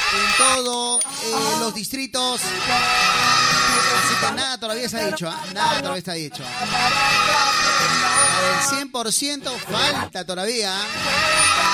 en todos los distritos. Así que nada todavía se ha dicho, ¿eh? Nada todavía está dicho. Para el 100% falta todavía.